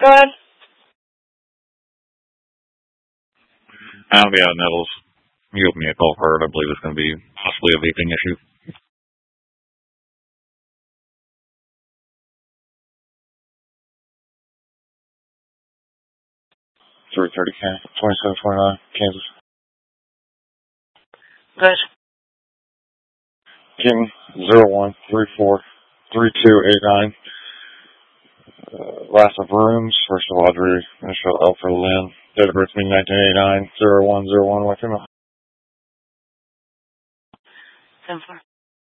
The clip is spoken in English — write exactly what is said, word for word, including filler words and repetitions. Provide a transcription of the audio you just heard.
Go ahead. I'll be out, Nettles. You owe me a call for it. I believe it's going to be possibly a vaping issue. three thirty K, twenty-seven twenty-nine, Kansas. Good. King zero one three four three two eight nine. Uh, last of rooms, first of Audrey, initial L for Lynn. Date of birth nineteen eighty-nine, zero one zero one, West Female. ten four.